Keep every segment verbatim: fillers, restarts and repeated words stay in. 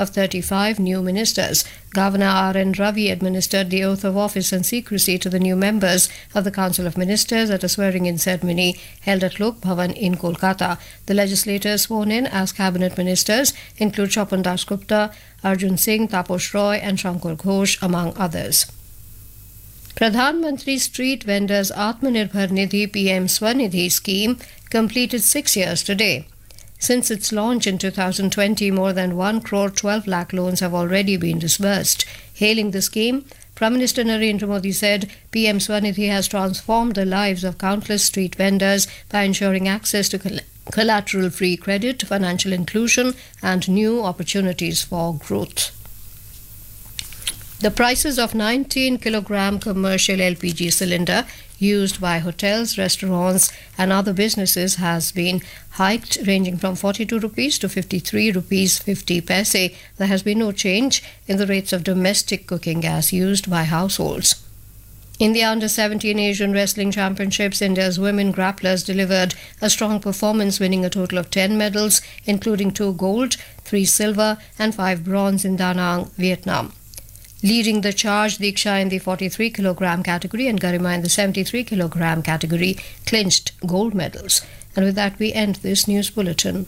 of thirty-five new ministers. Governor R N Ravi administered the oath of office and secrecy to the new members of the Council of Ministers at a swearing-in ceremony held at Lok Bhavan in Kolkata. The legislators sworn in as cabinet ministers include Chopan Das Gupta, Arjun Singh, Taposh Roy and Shankar Ghosh, among others. Pradhan Mantri Street Vendors Atmanirbhar Nidhi P M Swanidhi scheme completed six years today. Since its launch in two thousand twenty, more than one crore twelve lakh loans have already been disbursed. Hailing the scheme, Prime Minister Narendra Modi said P M Swanidhi has transformed the lives of countless street vendors by ensuring access to coll- collateral-free credit, financial inclusion and new opportunities for growth. The prices of nineteen kilogram commercial L P G cylinder used by hotels, restaurants and other businesses has been hiked, ranging from forty-two rupees to fifty-three rupees fifty paise. There has been no change in the rates of domestic cooking gas used by households. In the under seventeen Asian Wrestling Championships, India's women grapplers delivered a strong performance, winning a total of ten medals, including two gold, three silver and five bronze in Da Nang, Vietnam. Leading the charge, Diksha in the forty-three kilogram category and Garima in the seventy-three kilogram category clinched gold medals. And with that, we end this news bulletin.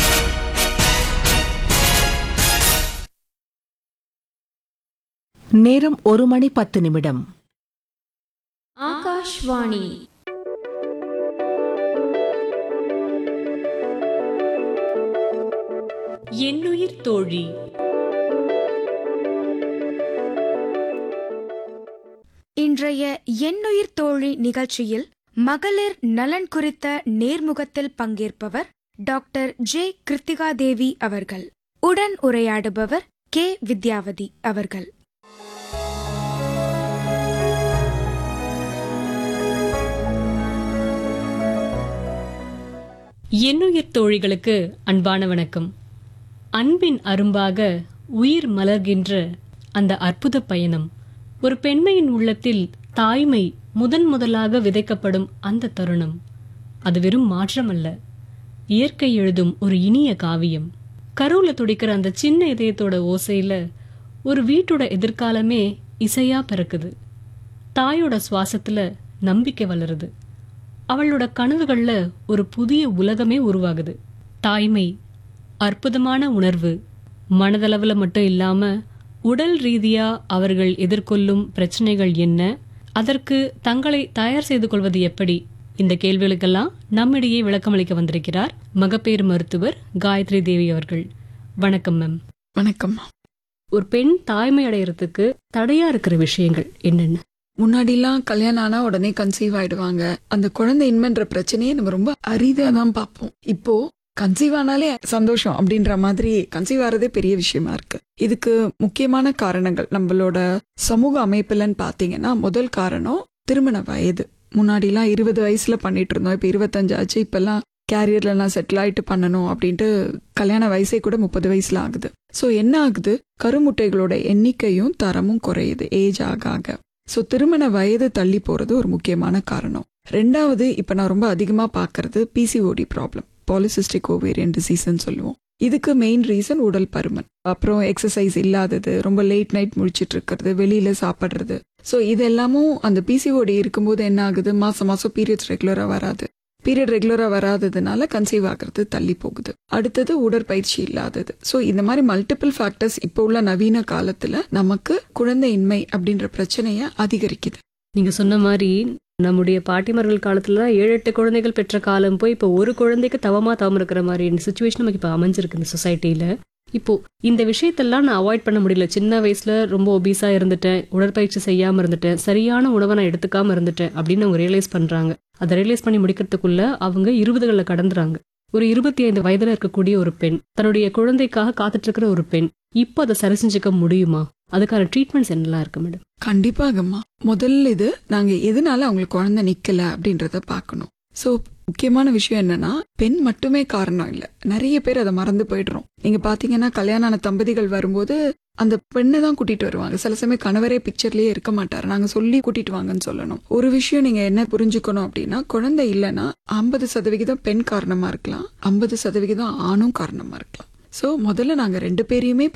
நேரம் ஒரு மணி பத்து நிமிடம். ஆகாஷ்வாணி என்னுயிர் தோழி. இன்றைய எண்ணுயிர் தோழி நிகழ்ச்சியில் மகளிர் நலன் குறித்த நேர்முகத்தில் பங்கேற்பவர் டாக்டர் ஜே கிருத்திகா தேவி அவர்கள். உடன் உரையாடுபவர் கே வித்யாவதி அவர்கள். என்னுயிர் தோழிகளுக்கு அன்பான வணக்கம். அன்பின் அரும்பாக உயிர் மலர்கின்ற அந்த அற்புத பயணம், ஒரு பெண்மையின் உள்ளத்தில் தாய்மை முதன் முதலாக விதைக்கப்படும் அந்த தருணம், அது வெறும் மாற்றம் அல்ல, இயற்கை எழுதும் ஒரு இனிய காவியம். கருவுல துடிக்கிற அந்த சின்ன இதயத்தோட ஓசையில ஒரு வீட்டோட எதிர்காலமே இசையா பிறக்குது. தாயோட சுவாசத்துல நம்பிக்கை வளருது. அவளோட கனவுகள்ல ஒரு புதிய உலகமே உருவாகுது. தாய்மை அற்புதமான உணர்வு. மனதளவுல மட்டும் இல்லாம உடல் ரீதியா அவர்கள் எதிர்கொள்ளும் பிரச்சனைகள் என்ன, அதற்கு தங்களை தயார் செய்து கொள்வது எப்படி, இந்த கேள்விகளுக்கெல்லாம் நம்மிடையே விளக்கமளிக்க வந்திருக்கிறார் மகப்பேறு மருத்துவர் காயத்ரி தேவி அவர்கள். வணக்கம் மேம். வணக்கம். ஒரு பெண் தாய்மை அடையறதுக்கு தடையா இருக்கிற விஷயங்கள் என்னென்ன? முன்னாடிலாம் கல்யாணம் ஆனா உடனே கன்சீவ் ஆயிடுவாங்க. அந்த குழந்தையின்மைன்ற பிரச்சனையே நம்ம ரொம்ப அரிதா தான் பார்ப்போம். இப்போ கன்சீவ் ஆனாலே சந்தோஷம் அப்படின்ற மாதிரி கன்சீவ் ஆறதே பெரிய விஷயமா இருக்கு. இதுக்கு முக்கியமான காரணங்கள் நம்மளோட சமூக அமைப்புலன்னு பாத்தீங்கன்னா, முதல் காரணம் திருமண வயது. முன்னாடிலாம் இருபது வயசுல பண்ணிட்டு இருந்தோம், இப்ப இருபத்தஞ்சு ஆச்சு. இப்பெல்லாம் கேரியர்ல எல்லாம் செட்டில் ஆயிட்டு பண்ணணும் அப்படின்ட்டு கல்யாண வயசே கூட முப்பது வயசுல ஆகுது. சோ என்ன ஆகுது, கருமுட்டைகளோட எண்ணிக்கையும் தரமும் குறையுது ஏஜ் ஆக ஆக. சோ திருமண வயது தள்ளி போறது ஒரு முக்கியமான காரணம். ரெண்டாவது, இப்ப நான் ரொம்ப அதிகமா பாக்குறது பிசிஓடி ப்ராப்ளம், பாலிசிஸ்டிக் ஓவேரியன் டிசீஸ்ன்னு சொல்லுவோம். இதுக்கு மெயின் ரீசன் உடல் பருமன், அப்புறம் எக்ஸசைஸ் இல்லாதது, ரொம்ப லேட் நைட் முழிச்சிட்டு இருக்கிறது, வெளியில சாப்பிடுறது. ஸோ இது எல்லாமும் அந்த பிசிஓடி இருக்கும்போது என்ன ஆகுது, மாசம் மாசம் பீரியட்ஸ் ரெகுலரா வராது. பீரியட் ரெகுலரா வராததுனால கன்சீவ் ஆகிறது தள்ளி போகுது. அடுத்தது உடற்பயிற்சி இல்லாதது. ஸோ இந்த மாதிரி மல்டிபிள் ஃபேக்டர்ஸ் இப்போ உள்ள நவீன காலத்துல நமக்கு குழந்தையின்மை அப்படின்ற பிரச்சனைய அதிகரிக்குது. நீங்க சொன்ன மாதிரி நம்முடைய பாட்டிமார்கள் காலத்துல ஏழு எட்டு குழந்தைகள் பெற்ற காலம் போய் இப்போ ஒரு குழந்தைக்கு தவமா தவம் இருக்கிற மாதிரி சுச்சுவேஷன் நமக்கு இப்போ அமைஞ்சிருக்கு இந்த சொசைட்டில. இப்போ இந்த விஷயத்தெல்லாம் நான் அவாய்ட் பண்ண முடியல. சின்ன வயசுல ரொம்ப ஒபீஸா இருந்துட்டேன், உடற்பயிற்சி செய்யாம இருந்துட்டேன், சரியான உணவை நான் எடுத்துக்காம இருந்துட்டேன் அப்படின்னு அவங்க ரியலைஸ் பண்றாங்க. அதை ரியலைஸ் பண்ணி முடிக்கிறதுக்குள்ள அவங்க இருபதுகள்ல கடந்துறாங்க. ஒரு இருபத்தி ஐந்து வயதுல இருக்கக்கூடிய ஒரு பெண், தன்னுடைய குழந்தைக்காக காத்துட்டு இருக்கிற ஒரு பெண், இப்போ அதை சரி செஞ்சுக்க முடியுமா? அதுக்கான ட்ரீட்மெண்ட்ஸ் என்னெல்லாம் இருக்கு மேடம்? கண்டிப்பாகம்மா. முதல்ல இது நாங்க எதனால அவங்களுக்கு குழந்தை நிக்கல அப்படின்றத பாக்கணும். சோ முக்கியமான விஷயம் என்னன்னா, பெண் மட்டுமே காரணம் இல்ல, நிறைய பேர் அதை மறந்து போயிடுறோம். நீங்க பாத்தீங்கன்னா கல்யாண ஆன தம்பதிகள் வரும்போது அந்த பெண்ணை தான் கூட்டிட்டு வருவாங்க. சில சமயம் கணவரே பிக்சர்லயே இருக்க மாட்டாரு, நாங்க சொல்லி கூட்டிட்டு வாங்கன்னு சொல்லணும். ஒரு விஷயம் நீங்க என்ன புரிஞ்சுக்கணும் அப்படின்னா, குழந்தை இல்லைன்னா ஐம்பது சதவிகிதம் பெண் காரணமா இருக்கலாம், ஐம்பது சதவிகிதம் ஆணும் காரணமா இருக்கலாம். சோ முதல்ல நாங்க ரெண்டு பேரையுமே